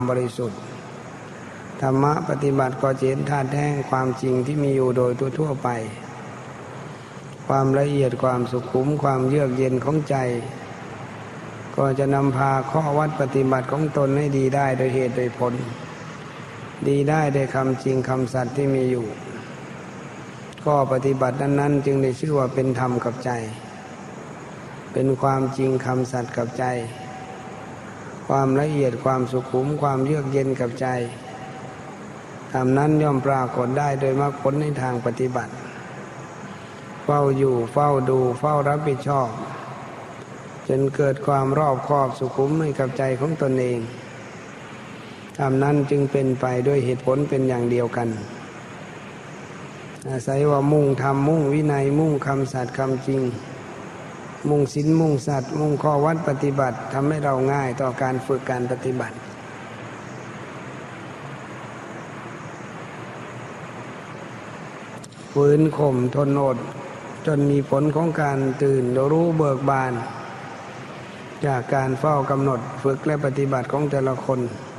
บริสุทธิ์ธรรมะปฏิบัติก็จะเห็นธาตุแท้ความจริงที่มีอยู่โดยทั่วไปความละเอียดความสุขุมความเยือกเย็นของใจก็จะนำพาข้อวัดปฏิบัติของตนให้ดีได้โดยเหตุโดยผลดีได้โดยคำจริงคำสัตย์ที่มีอยู่ข้อปฏิบัตินั้นๆจึงได้ชื่อว่าเป็นธรรมกับใจเป็นความจริงคำสัตย์กับใจความละเอียดความสุขุมความเยือกเย็นกับใจธรรมนั้นย่อมปรากฏได้โดยมรรคผลในทางปฏิบัติเฝ้าอยู่เฝ้าดูเฝ้ารับผิดชอบจนเกิดความรอบคอบสุขุมให้กับใจของตนเองธรรมนั้นจึงเป็นไปด้วยเหตุผลเป็นอย่างเดียวกันอาศัยว่ามุ่งธรรมมุ่งวินัยมุ่งคำสัตย์คำจริงมุ่งศีลมุ่งสัตย์มุ่งข้อวัดปฏิบัติทำให้เราง่ายต่อการฝึกการปฏิบัติฝืนข่มทนอดจนมีผลของการตื่นรู้เบิกบานจากการเฝ้ากำหนดฝึกและปฏิบัติของแต่ละคน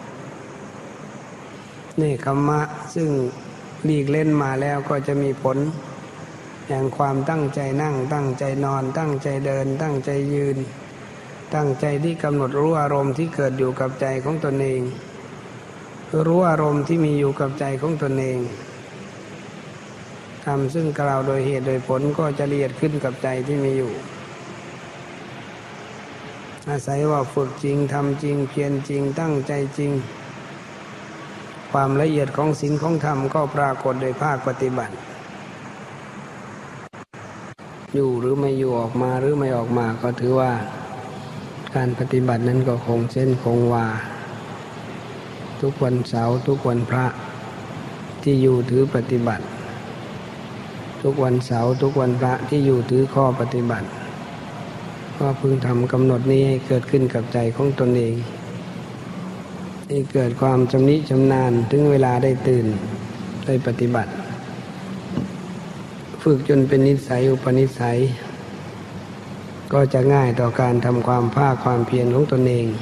นี่คัมมะซึ่งหลีกเล่นมาแล้วก็จะมีผลอย่างความตั้งใจนั่งตั้งใจนอนตั้งใจเดินตั้งใจยืนตั้งใจที่กำหนดรู้อารมณ์ที่เกิดอยู่กับใจของตนเองรู้อารมณ์ที่มีอยู่กับใจของตนเองทำซึ่งกล่าวโดยเหตุโดยผลก็จะละเอียดขึ้นกับใจที่มีอยู่อาศัยว่าฝึกจริงทำจริงเพียรจริงตั้งใจจริงความละเอียดของศีลของธรรมก็ปรากฏโดยภาคปฏิบัติอยู่หรือไม่อยู่ออกมาหรือไม่ออกมาก็ถือว่าการปฏิบัตินั้นก็คงเส้นคงวาทุกวันเสาร์ทุกวันพระที่อยู่ถือปฏิบัติทุกวันเสาร์ทุกวันพระที่อยู่ถือข้อปฏิบัติก็พึงทำกำหนดนี้ให้เกิดขึ้นกับใจของตนเองให้เกิดความชำนิชำนาญถึงเวลาได้ตื่นได้ปฏิบัติฝึกจนเป็นนิสัยอุปนิสัยก็จะง่ายต่อการทำความภาคความเพียรของตนเอง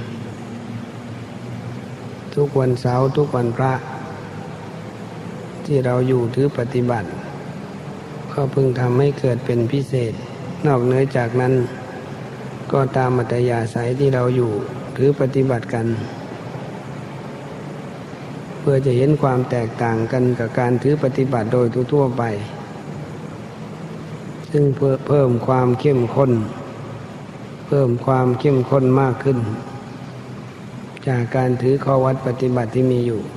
ทุกวันเสาร์ทุกวันพระที่เราอยู่ถือปฏิบัติก็พึงทำให้เกิดเป็นพิเศษนอกเหนือจากนั้นก็ตามอัธยาศัยที่เราอยู่ถือปฏิบัติกันเพื่อจะเห็นความแตกต่างกันกับการถือปฏิบัติโดยทั่วไปซึ่งเพื่อเพิ่มความเข้มข้นมากขึ้นจากการถือข้อวัดปฏิบัติที่มีอยู่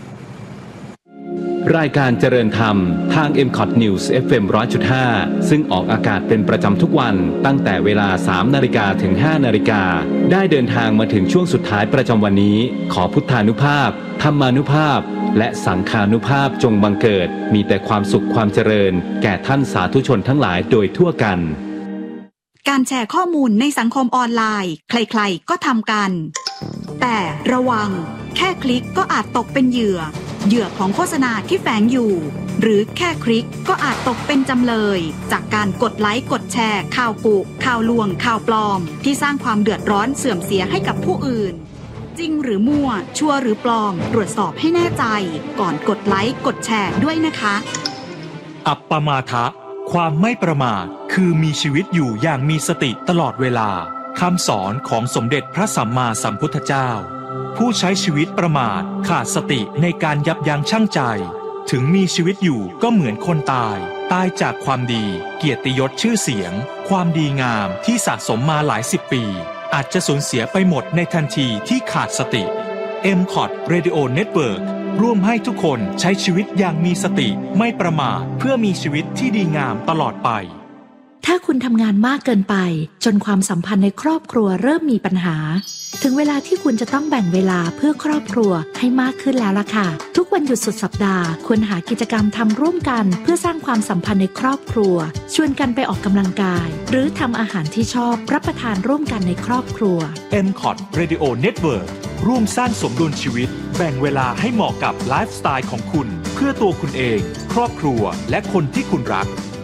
รายการเจริญธรรมทาง MCOT News FM 100.5 ซึ่งออกอากาศเป็นประจำทุกวันตั้งแต่เวลา 3 นาฬิกาถึง 5 นาฬิกาได้เดินทางมาถึงช่วงสุดท้ายประจำวันนี้ขอพุทธานุภาพธรรมานุภาพและสังฆานุภาพจงบังเกิดมีแต่ความสุขความเจริญแก่ท่านสาธุชนทั้งหลายโดยทั่วกันการแชร์ข้อมูลในสังคมออนไลน์ใครๆก็ทำกันแต่ระวังแค่คลิกก็อาจตกเป็นเหยื่อของโฆษณาที่แฝงอยู่หรือแค่คลิกก็อาจตกเป็นจำเลยจากการกดไลค์กดแชร์ข่าวกุข่าวลวงข่าวปลอมที่สร้างความเดือดร้อนเสื่อมเสียให้กับผู้อื่นจริงหรือมั่วชัวร์หรือปลอมตรวจสอบให้แน่ใจก่อนกดไลค์กดแชร์ด้วยนะคะอัปปมาทะความไม่ประมาทคือมีชีวิตอยู่อย่างมีสติตลอดเวลาคำสอนของสมเด็จพระสัมมาสัมพุทธเจ้าผู้ใช้ชีวิตประมาทขาดสติในการยับยั้งชั่งใจถึงมีชีวิตอยู่ก็เหมือนคนตายจากความดีเกียรติยศชื่อเสียงความดีงามที่สะสมมาหลายสิบปีอาจจะสูญเสียไปหมดในทันทีที่ขาดสติ MCOT Radio Network ร่วมให้ทุกคนใช้ชีวิตอย่างมีสติไม่ประมาทเพื่อมีชีวิตที่ดีงามตลอดไปถ้าคุณทำงานมากเกินไปจนความสัมพันธ์ในครอบครัวเริ่มมีปัญหาถึงเวลาที่คุณจะต้องแบ่งเวลาเพื่อครอบครัวให้มากขึ้นแล้วล่ะค่ะทุกวันหยุดสุดสัปดาห์ควรหากิจกรรมทำร่วมกันเพื่อสร้างความสัมพันธ์ในครอบครัวชวนกันไปออกกำลังกายหรือทำอาหารที่ชอบรับประทานร่วมกันในครอบครัว MCOT Radio Network ร่วมสร้างสมดุลชีวิตแบ่งเวลาให้เหมาะกับไลฟ์สไตล์ของคุณเพื่อตัวคุณเองครอบครัวและคนที่คุณรัก